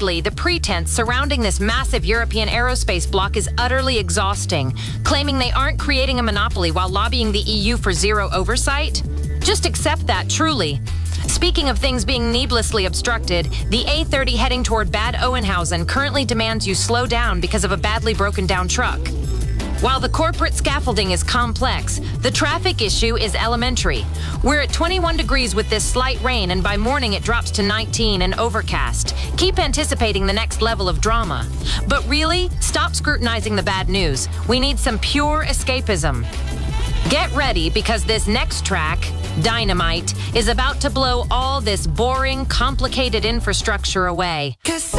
Admittedly, the pretense surrounding this massive European aerospace bloc is utterly exhausting, claiming they aren't creating a monopoly while lobbying the EU for zero oversight. Just accept that, truly. Speaking of things being needlessly obstructed, the A30 heading toward Bad Oeynhausen currently demands you slow down because of a badly broken down truck. While the corporate scaffolding is complex, the traffic issue is elementary. We're at 21 degrees with this slight rain, and by morning it drops to 19 and overcast. Keep anticipating the next level of drama. But really, stop scrutinizing the bad news. We need some pure escapism. Get ready, because this next track, Dynamite, is about to blow all this boring, complicated infrastructure away.